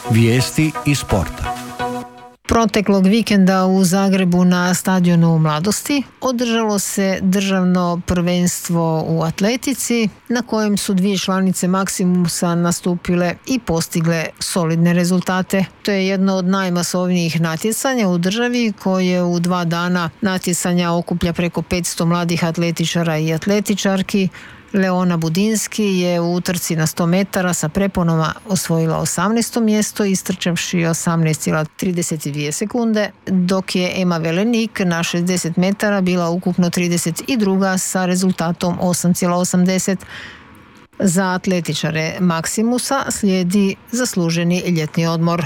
Vijesti iz sporta. Proteklog vikenda u Zagrebu na stadionu Mladosti održalo se državno prvenstvo u atletici na kojem su dvije članice Maximusa nastupile i postigle solidne rezultate. To je jedno od najmasovnijih natjecanja u državi koje u 2 dana natjecanja okuplja preko 500 mladih atletičara i atletičarki. Leona Budinski je u utrci na 100 metara sa preponama osvojila 18. mjesto istrčavši 18,32 sekunde, dok je Ema Velenik na 60 metara bila ukupno 32. sa rezultatom 8,80. Za atletičare Maximusa slijedi zasluženi ljetni odmor.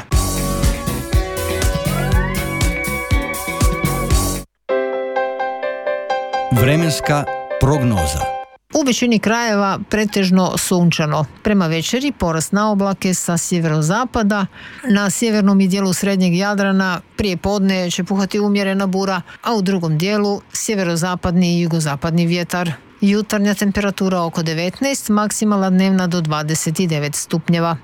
Vremenska prognoza. U većini krajeva pretežno sunčano. Prema večeri porast na oblake sa sjeverozapada. Na sjevernom i dijelu srednjeg Jadrana prije podne će puhati umjerena bura, a u drugom dijelu sjeverozapadni i jugozapadni vjetar. Jutarnja temperatura oko 19, maksimalna dnevna do 29 stupnjeva.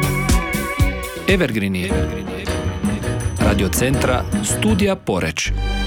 Evergreen je radio centra Studija Poreč.